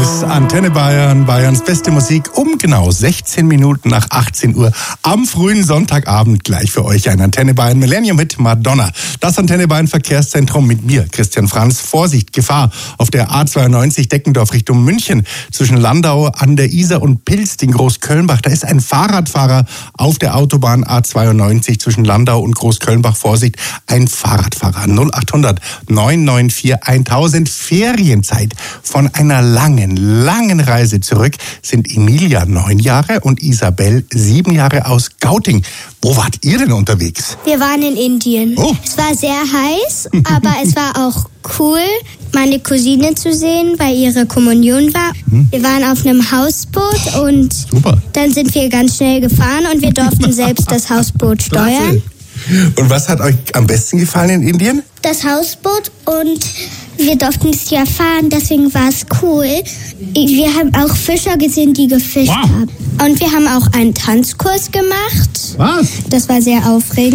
ist Antenne Bayern, Bayerns beste Musik um genau 16 Minuten nach 18 Uhr am frühen Sonntagabend gleich für euch ein Antenne Bayern Millennium mit Madonna. Das Antenne Bayern Verkehrszentrum mit mir, Christian Franz. Vorsicht, Gefahr auf der A92 Deckendorf Richtung München zwischen Landau an der Isar und Pilst in Großkölnbach. Da ist ein Fahrradfahrer auf der Autobahn A92 zwischen Landau und Großkölnbach. Vorsicht, ein Fahrradfahrer. 0800 994 1000. Ferienzeit von einer langen Reise zurück sind Emilia 9 Jahre und Isabel 7 Jahre aus Gauting. Wo wart ihr denn unterwegs? Wir waren in Indien. Oh. Es war sehr heiß, aber es war auch cool, meine Cousine zu sehen, weil ihre Kommunion war. Wir waren auf einem Hausboot und Super. Dann sind wir ganz schnell gefahren und wir durften selbst das Hausboot steuern. Und was hat euch am besten gefallen in Indien? Das Hausboot und wir durften es ja fahren, deswegen war es cool. Wir haben auch Fischer gesehen, die gefischt haben. Und wir haben auch einen Tanzkurs gemacht. Was? Das war sehr aufregend.